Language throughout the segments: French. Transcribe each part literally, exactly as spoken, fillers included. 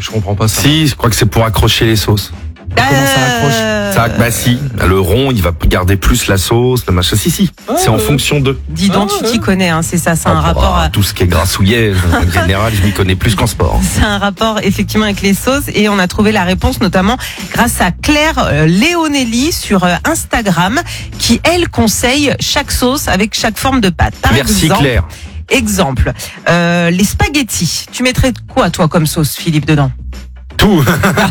je comprends pas ça. Si, je crois que c'est pour accrocher les sauces. Comment ça accroche? Ça, bah si, le rond, il va garder plus la sauce, le machin. Si, si, Ah, c'est en ouais. fonction d'eux. Dis donc, Ah, tu ouais. t'y connais, hein, c'est ça, c'est Ah, un bah, rapport. à- Tout ce qui est grassouillet, en général, je m'y connais plus qu'en sport. C'est un rapport effectivement avec les sauces et on a trouvé la réponse notamment grâce à Claire euh, Léonelli sur euh, Instagram qui elle conseille chaque sauce avec chaque forme de pâte. Par Merci exemple, Claire. Exemple, euh, les spaghettis. Tu mettrais quoi toi comme sauce, Philippe, dedans? Tout.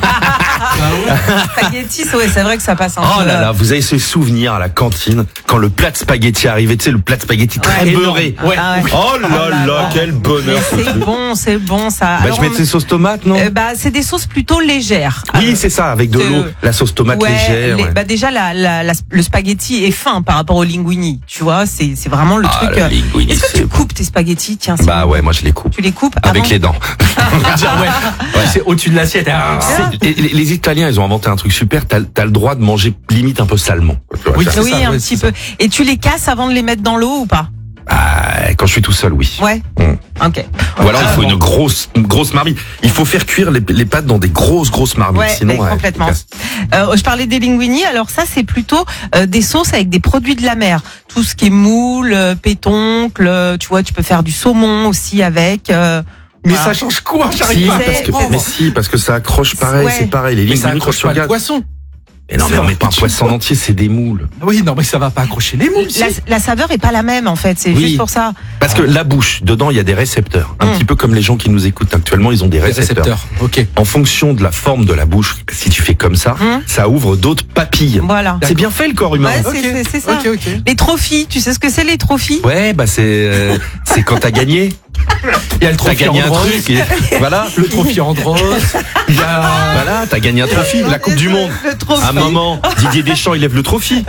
Spaghettis, ouais, c'est vrai que ça passe un Oh peu. là là, vous avez ce souvenir à la cantine quand le plat de spaghetti arrivait, tu sais, le plat de spaghetti très Ouais, beurré. énorme. Ah ouais. Oh là Ah là là, là. quel Mais bonheur. ce c'est truc. bon, c'est bon ça. Bah, Alors, je mets on- ces sauces tomates, non? euh, bah, c'est des sauces plutôt légères. Oui, Alors, c'est ça, avec de euh, l'eau, la sauce tomate ouais, légère. les- ouais. bah déjà la, la, la- le spaghetti est fin par rapport au linguini, tu vois, c'est c'est vraiment le Ah, truc. le euh, linguini, Est-ce que c'est tu bon. coupes tes spaghettis? Tiens, c'est Bah bon. ouais, moi je les coupe. Tu les coupes Avec avant les dents. Dire, ouais. C'est au-dessus de l'assiette. Ah. C'est- et les, les Italiens, ils ont inventé un truc super. T'as as le droit de manger limite un peu salement. Tu vois, Oui, ça- c'est Oui, ça, un ouais, petit c'est peu. Et tu les casses avant de les mettre dans l'eau ou pas? Ah, quand je suis tout seul, oui. Ouais. Mm. Ok. Ou alors il faut Ah, une bon. grosse, une grosse marmite. Il faut faire cuire les, les pâtes dans des grosses, grosses marmites. Ouais, Sinon, mais ouais, complètement. casse. Euh, je parlais des linguini. Alors ça, c'est plutôt euh, des sauces avec des produits de la mer. Tout ce qui est moule, euh, pétoncle. euh, Tu vois, tu peux faire du saumon aussi avec. euh, Mais voilà. ça change quoi? Si, J'arrive pas à parce que, comprendre. mais si, parce que ça accroche pareil, Ouais. c'est pareil. Les Mais ça linguini, quand accroche tu pas le regardes. poisson. Mais non, mais on met pas un poisson entier, c'est des moules. Oui, non, mais ça va pas accrocher les moules. La, si. la saveur est pas la même en fait. C'est Oui. juste pour ça. Parce que la bouche, dedans, il y a des récepteurs. Un Mm. petit peu comme les gens qui nous écoutent actuellement, ils ont des Les récepteurs. récepteurs. Ok. En fonction de la forme de la bouche, si tu fais comme ça, Mm. ça ouvre d'autres papilles. Voilà. C'est bien fait le corps humain. Ouais, Ok. c'est- c'est- c'est ça. Ok, ok. Les trophies, tu sais ce que c'est les trophies? Ouais, bah c'est euh, c'est quand t'as gagné. Il y a le T'as trophée gagné un Andros. truc. et- voilà. Le trophée Andros. Il y a. Voilà, t'as gagné un trophée, la Coupe du Monde. Le trophée. À un moment, Didier Deschamps, il lève le trophée.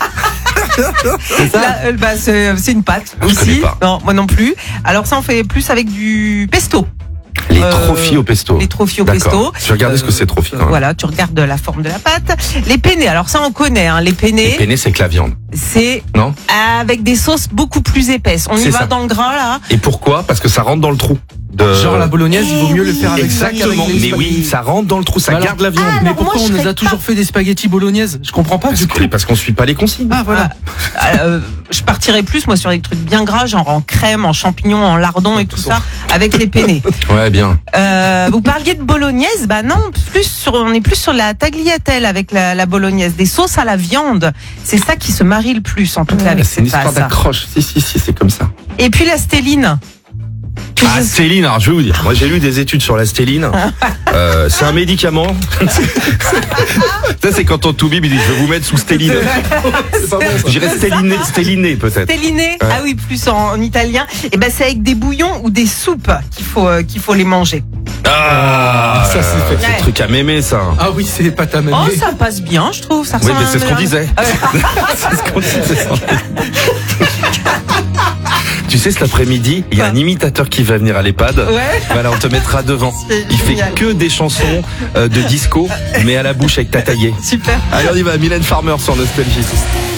C'est ça. Là, euh, bah, c'est c'est une pâte Je connais aussi. pas. Non, moi non plus. Alors ça, on fait plus avec du pesto. Les Euh, trophées au pesto. Les trophies au D'accord. pesto. Tu regardes ce que Euh, c'est trophée. Euh, Voilà, tu regardes la forme de la pâte. Les penne, alors ça on connaît, hein. Les penne, Les penne, c'est que la viande. c'est Non? avec des sauces beaucoup plus épaisses. On y C'est va ça. dans le gras là. Et pourquoi? Parce que ça rentre dans le trou. De... Genre la bolognaise, il vaut mieux le faire avec ça Exactement. qu'avec les Mais oui, spaghettis. ça rentre dans le trou, ça Voilà. garde la viande. Ah, Mais alors, pourquoi moi, on je nous serais a toujours fait des spaghettis bolognaises? Je comprends pas Parce du coup. que- parce qu'on suit pas les consignes. Ah voilà. Euh, je partirais plus moi sur des trucs bien gras, genre en crème, en champignons, en lardon et tout ça, avec les penne. Ouais, bien. Euh, vous parliez de bolognaise, bah non, plus sur, on est plus sur la tagliatelle avec la, la bolognaise, des sauces à la viande. C'est ça qui se marie le plus en tout cas avec C'est une cette histoire pâte. d'accroche. Si, si, si, c'est comme ça. Et puis la stéline. Tu Ah, sais- stéline, alors je vais vous dire. Moi, j'ai lu des études sur la stéline. Euh, c'est un médicament. Ça, c'est quand on toubib, il dit je vais vous mettre sous stéline. C'est pas bon. ça. J'irais stéliner, stéliner peut-être. Stéliné, ah oui, plus en, en italien. Et ben c'est avec des bouillons ou des soupes qu'il faut euh, qu'il faut les manger. Ah, Ça, c'est fait. c'est le truc à mémé, ça. Ah oui, c'est pas ta même. Oh, ça passe bien, je trouve. Ça Oui, ressemble mais à c'est ce un qu'on mélange. disait. Ah ouais. C'est ce qu'on disait. Tu sais, cet après-midi, il y a un imitateur qui va venir à l'EHPAD. Ouais. Voilà, on te mettra devant. C'est Il fait génial. que des chansons euh, de disco, mais à la bouche avec ta taillée. Super. Allez, on y va. Mylène Farmer sur Nostalgie.